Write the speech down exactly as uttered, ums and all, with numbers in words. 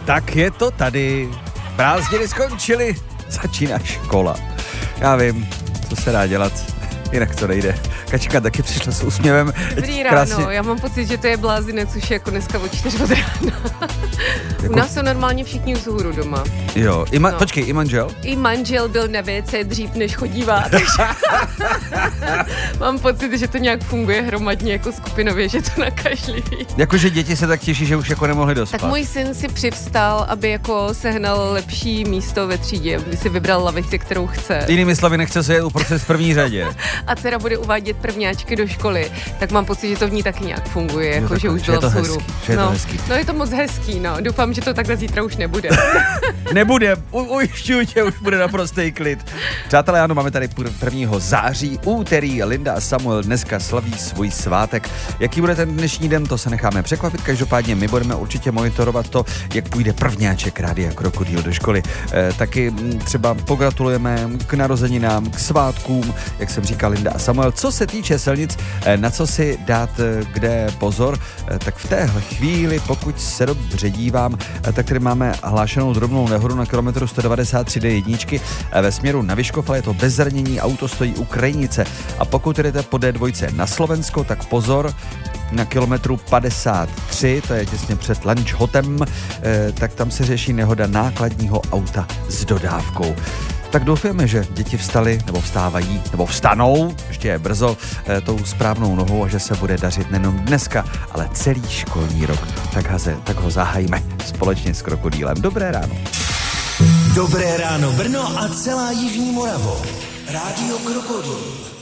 Tak je to tady. Prázdniny skončily, začíná škola. Já vím, co se dá dělat, jinak to nejde. Kačka taky přišla s úsměvem. Dobrý ráno, já mám pocit, že to je blázinec už jako dneska od čtyři od rána. Jako... U nás jsou normálně všichni vzhůru doma. Jo, i ma- no. počkej, i manžel? I manžel byl na vé cé dřív, než chodívá, takže mám pocit, že to nějak funguje hromadně jako skupinově, že to nakažlivý. Jakože děti se tak těší, že už jako nemohli dospat. Tak můj syn si přivstal, aby jako sehnal lepší místo ve třídě, aby si vybral lavici, kterou chce. Jinými slovy, nechce se jet uprostřed v první řadě. A dcera bude uvádět prvňáčky do školy, tak mám pocit, že to v ní taky nějak funguje, jako že už byla vzhůru. Je no, to hezký. no je to moc hezký, no. Doufám, že to takhle zítra už nebude. Nebude, u, ujišťuju tě, už bude naprostý klid. Přátelé, ano, máme tady prvního září, úterý, Linda a Samuel dneska slaví svůj svátek. Jaký bude ten dnešní den, to se necháme překvapit, každopádně my budeme určitě monitorovat to, jak půjde prvňáček Rádia Krokodýl do školy. E, taky třeba pogratulujeme k narozeninám, k svátkům, jak jsem říkal, Linda a Samuel. Co se týče silnic, e, na co si dát e, kde pozor, e, tak v téhle chvíli, pokud se dobře dívám, e, tak tady máme hlášenou drobnou nehodu na kilometru sto devadesát tři dé jedna e, ve směru na Vyškov, ale je to bez zranění, auto stojí u Krajnice. A pokud jdete po dé dva na Slovensko, tak pozor, na kilometru padesát tři, to je těsně před Lančhotem, eh, tak tam se řeší nehoda nákladního auta s dodávkou. Tak doufujeme, že děti vstali, nebo vstávají, nebo vstanou, ještě je brzo, eh, tou správnou nohou a že se bude dařit nejenom dneska, ale celý školní rok. Tak, haze, tak ho zahajme společně s Krokodýlem. Dobré ráno. Dobré ráno Brno a celá jižní Moravo. Rádio Krokodýl.